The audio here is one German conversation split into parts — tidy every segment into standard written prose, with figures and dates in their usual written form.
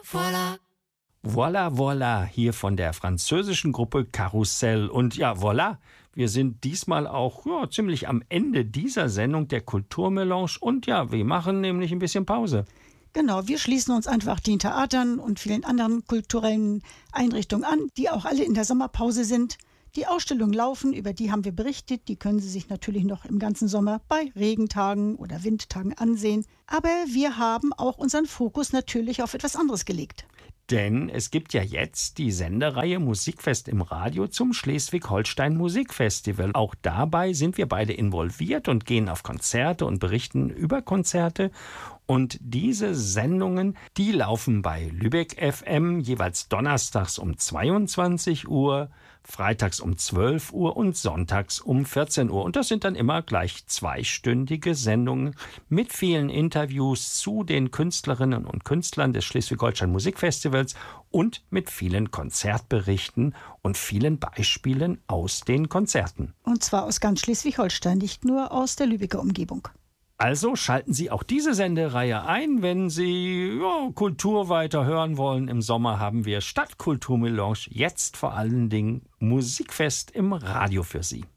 voilà. Voilà, voilà, hier von der französischen Gruppe Karussell. Und ja, voilà, wir sind diesmal auch ziemlich am Ende dieser Sendung der Kulturmelange. Und ja, wir machen nämlich ein bisschen Pause. Genau, wir schließen uns einfach den Theatern und vielen anderen kulturellen Einrichtungen an, die auch alle in der Sommerpause sind. Die Ausstellungen laufen, über die haben wir berichtet. Die können Sie sich natürlich noch im ganzen Sommer bei Regentagen oder Windtagen ansehen. Aber wir haben auch unseren Fokus natürlich auf etwas anderes gelegt. Denn es gibt ja jetzt die Sendereihe Musikfest im Radio zum Schleswig-Holstein Musikfestival. Auch dabei sind wir beide involviert und gehen auf Konzerte und berichten über Konzerte. Und diese Sendungen, die laufen bei Lübeck FM jeweils donnerstags um 22 Uhr, freitags um 12 Uhr und sonntags um 14 Uhr. Und das sind dann immer gleich zweistündige Sendungen mit vielen Interviews zu den Künstlerinnen und Künstlern des Schleswig-Holstein Musikfestivals und mit vielen Konzertberichten und vielen Beispielen aus den Konzerten. Und zwar aus ganz Schleswig-Holstein, nicht nur aus der Lübecker Umgebung. Also schalten Sie auch diese Sendereihe ein, wenn Sie Kultur weiter hören wollen. Im Sommer haben wir statt Kulturmelange jetzt vor allen Dingen Musikfest im Radio für Sie.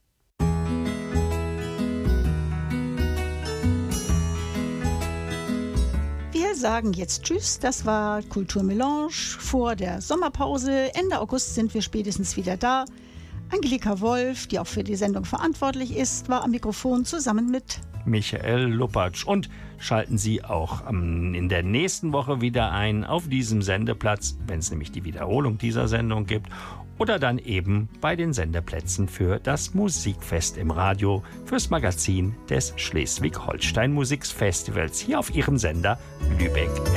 Wir sagen jetzt Tschüss, das war Kulturmelange vor der Sommerpause. Ende August sind wir spätestens wieder da. Angelika Wolf, die auch für die Sendung verantwortlich ist, war am Mikrofon zusammen mit Michael Luppatsch. Und schalten Sie auch in der nächsten Woche wieder ein auf diesem Sendeplatz, wenn es nämlich die Wiederholung dieser Sendung gibt, oder dann eben bei den Sendeplätzen für das Musikfest im Radio, fürs Magazin des Schleswig-Holstein Musikfestivals hier auf Ihrem Sender Lübeck